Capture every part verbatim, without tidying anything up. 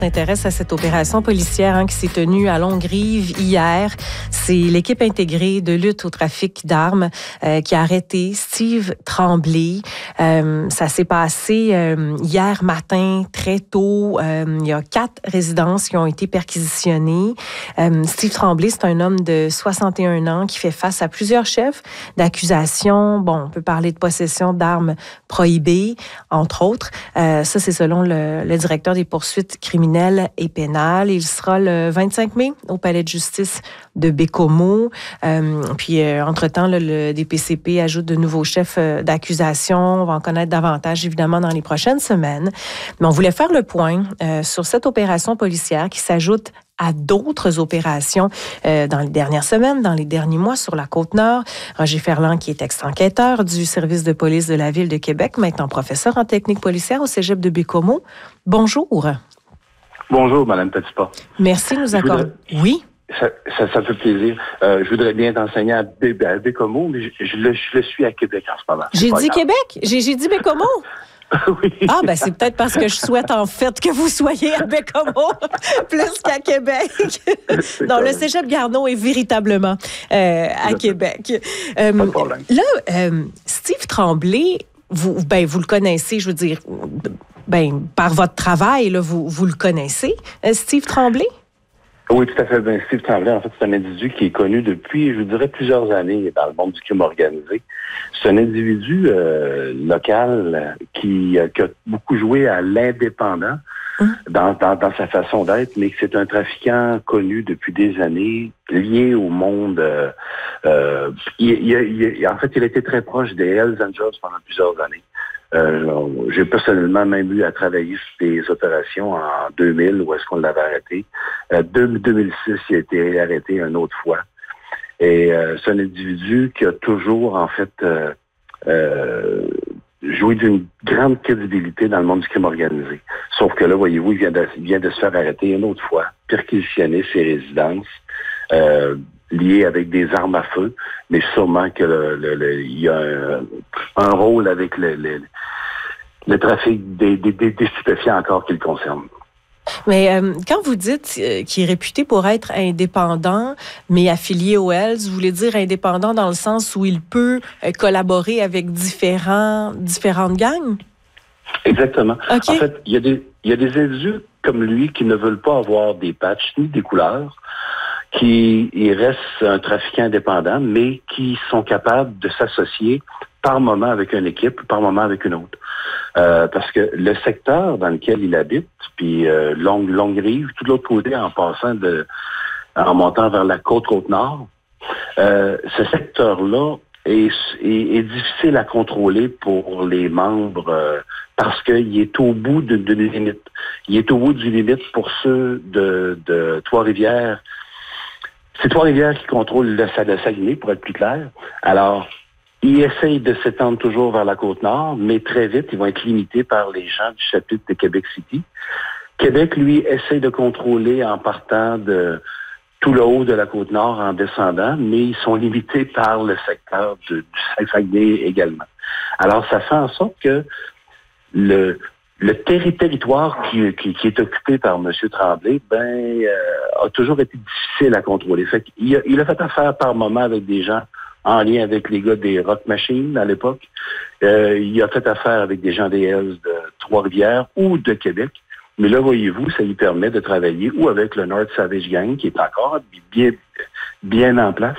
s'intéresse à cette opération policière hein, qui s'est tenue à Longue-Rive hier. C'est l'équipe intégrée de lutte au trafic d'armes euh, qui a arrêté Steve Tremblay. Euh, ça s'est passé euh, hier matin, très tôt. Euh, il y a quatre résidences qui ont été perquisitionnées. Euh, Steve Tremblay, c'est un homme de soixante et un ans qui fait face à plusieurs chefs d'accusation. Bon, on peut parler de possession d'armes prohibées, entre autres. Euh, ça, c'est selon le, le directeur des poursuites criminelles et pénale. Il sera le vingt-cinq mai au palais de justice de Baie-Comeau. Euh, puis, euh, entre-temps, là, le D P C P ajoute de nouveaux chefs euh, d'accusation. On va en connaître davantage, évidemment, dans les prochaines semaines. Mais on voulait faire le point euh, sur cette opération policière qui s'ajoute à d'autres opérations euh, dans les dernières semaines, dans les derniers mois sur la Côte-Nord. Roger Ferland, qui est ex-enquêteur du service de police de la Ville de Québec, maintenant professeur en technique policière au cégep de Baie-Comeau. Bonjour. Bonjour, Mme Petipa. Merci de nous accorder. Voudrais... Oui. Ça, ça, ça me fait plaisir. Euh, je voudrais bien t'enseigner à, Bé- à Baie-Comeau, mais je, je, le, je le suis à Québec en ce moment. J'ai dit grave. Québec? J'ai, j'ai dit Baie-Comeau? Oui. Ah, ben c'est peut-être parce que je souhaite en fait que vous soyez à Baie-Comeau plus qu'à Québec. Non, le cégep Garneau est véritablement euh, à Québec. Euh, Pas de problème. Là, euh, Steve Tremblay, vous, ben, vous le connaissez, je veux dire, ben, par votre travail, là, vous, vous le connaissez, Steve Tremblay? Oui, tout à fait. Ben, Steve Tremblay, en fait, c'est un individu qui est connu depuis, je vous dirais, plusieurs années dans le monde du crime organisé. C'est un individu euh, local qui, euh, qui a beaucoup joué à l'indépendant hum. dans, dans, dans sa façon d'être, mais que c'est un trafiquant connu depuis des années, lié au monde. Euh, euh, il, il, il, en fait, il a été très proche des Hells Angels pendant plusieurs années. Euh, j'ai personnellement même eu à travailler sur des opérations en deux mille, où est-ce qu'on l'avait arrêté. Euh, deux mille six, il a été arrêté une autre fois. Et euh, c'est un individu qui a toujours, en fait, euh, euh, joué d'une grande crédibilité dans le monde du crime organisé. Sauf que là, voyez-vous, il vient de, il vient de se faire arrêter une autre fois, perquisitionner ses résidences, euh, liées avec des armes à feu, mais sûrement que le, le, le, il y a un, un rôle avec le, le, le trafic des, des, des stupéfiants encore qui le concerne. Mais euh, quand vous dites euh, qu'il est réputé pour être indépendant, mais affilié aux Hells, vous voulez dire indépendant dans le sens où il peut euh, collaborer avec différents, différentes gangs? Exactement. Okay. En fait, il y a des, il y a des individus comme lui qui ne veulent pas avoir des patchs ni des couleurs, qui il reste un trafiquant indépendant, mais qui sont capables de s'associer par moment avec une équipe, par moment avec une autre. Euh, parce que le secteur dans lequel il habite, puis euh, Longue, Longue-Rive, tout de l'autre côté, en passant de, en montant vers la côte Côte-Nord, euh, ce secteur-là est, est, est difficile à contrôler pour les membres euh, parce qu'il est au bout d'une de, de limite. Il est au bout du limite pour ceux de, de Trois-Rivières. C'est Trois-Rivières qui contrôle le, le Saguenay, pour être plus clair. Alors, ils essayent de s'étendre toujours vers la Côte-Nord, mais très vite, ils vont être limités par les gens du chapitre de Québec City. Québec, lui, essaye de contrôler en partant de tout le haut de la Côte-Nord en descendant, mais ils sont limités par le secteur de, du Saguenay également. Alors, ça fait en sorte que le... Le terri- territoire qui, qui, qui est occupé par M. Tremblay, ben, euh, a toujours été difficile à contrôler. Fait qu'il a, il a fait affaire par moment avec des gens en lien avec les gars des Rock Machines à l'époque. Euh, il a fait affaire avec des gens des Hells de Trois-Rivières ou de Québec. Mais là, voyez-vous, ça lui permet de travailler ou avec le North Savage Gang, qui est encore bien, bien en place,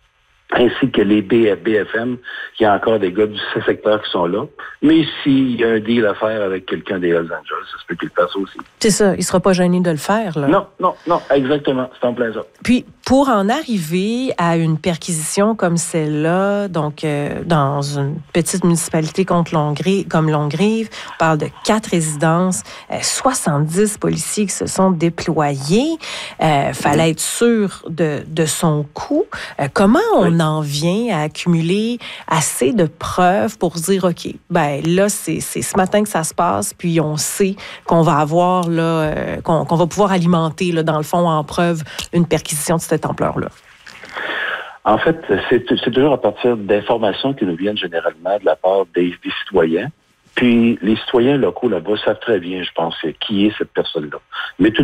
ainsi que les B F M, il y a encore des gars du secteur qui sont là. Mais s'il y a un deal à faire avec quelqu'un des Hells Angels, ça se peut qu'il le fasse aussi. C'est ça, il ne sera pas gêné de le faire, là. Non, non, non, exactement, c'est en plein ça. Puis, pour en arriver à une perquisition comme celle-là, donc euh, dans une petite municipalité contre Longue-Rive, comme Longue-Rive, on parle de quatre résidences, euh, soixante-dix policiers qui se sont déployés. Euh, fallait être sûr de, de son coup. Euh, comment on oui. en vient à accumuler assez de preuves pour se dire, OK, ben là, c'est, c'est ce matin que ça se passe, puis on sait qu'on va avoir, là, euh, qu'on, qu'on va pouvoir alimenter, là, dans le fond, en preuve, une perquisition de cette ampleur-là? En fait, c'est, c'est toujours à partir d'informations qui nous viennent généralement de la part des, des citoyens Puis les citoyens locaux là-bas savent très bien, je pense, qui est cette personne-là. Mais tout